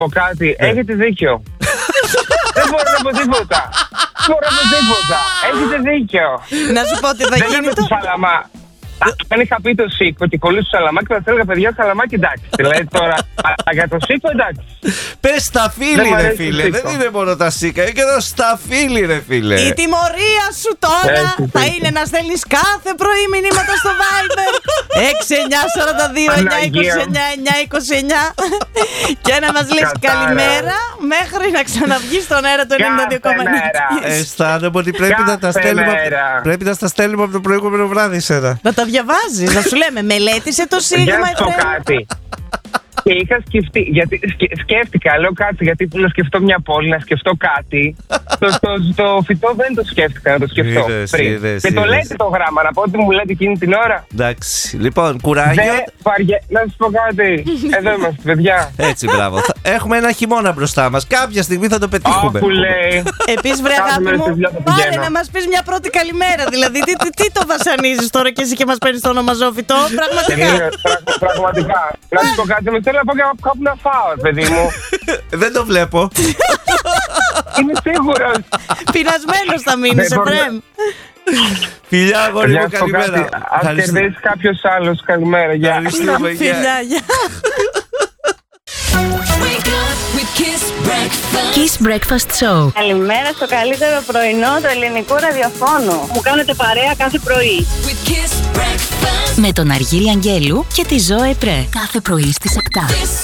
πω κάτι. Έχετε δίκιο. Δεν μπορώ να πω τίποτα. Έχετε δίκιο. Να σου πω ότι θα γίνει το Σαλαμά. Αν είχα πει το Σίκο και κολλήσει το Σαλαμάκι, θα έλεγα παιδιά Σαλαμάκι, εντάξει. Δηλαδή τώρα, για το Σίκο, εντάξει. Πες στα φίλη, ρε φίλε. Δεν είναι μόνο τα Σίκα, είναι και το στα φίλη, ρε φίλε. Η τιμωρία σου τώρα θα είναι να στέλνεις κάθε πρωί μηνύματα στο Viber 6942-929-929 και να μας λες καλημέρα μέχρι να ξαναβγείς στον αέρα του 92,9. Αισθάνομαι ότι πρέπει να τα στέλνουμε από το προηγούμενο βράδυ σένα. Να τα διαβάζεις, να σου λέμε μελέτησε το Σίγμα. Για να πω κάτι. Και είχα σκεφτεί, γιατί σκέφτηκα, λέω κάτι, γιατί να σκεφτώ μια πόλη, να σκεφτώ κάτι. Το φυτό δεν το σκέφτηκα να το σκεφτώ πριν. Και το λέτε το γράμμα, να πω ότι μου λέτε εκείνη την ώρα. Εντάξει, λοιπόν, κουράγιο. Να σας πω κάτι. Εδώ είμαστε, παιδιά. Έτσι, μπράβο. Έχουμε ένα χειμώνα μπροστά μας. Κάποια στιγμή θα το πετύχουμε. Όπου λέει. Επίσης, βρε αγάπη μου, πάρε να μας πεις μια πρώτη καλημέρα. Δηλαδή, τι το βασανίζεις τώρα και εσύ και μας παίρνεις το όνομα Ζώφιτο. Πραγματικά. Να σου πω κάτι, θέλω να πω και κάπου να φάω, παιδί μου. Δεν το βλέπω. Είμαι σίγουρος. Πεινασμένος θα μείνεις, Εφραίμ. Φιλιά, αγόρι μου, καλημέρα. Ας κερδίσει κάποιος άλλος, καλημέρα. Γεια. Φιλιά, γεια. Kiss Breakfast Show. Καλημέρα στο καλύτερο πρωινό του ελληνικού ραδιοφώνου. Μου κάνετε παρέα κάθε πρωί. Με τον Αργύρη Αγγέλου και τη Ζωέ Πρέ. Κάθε πρωί στις 7.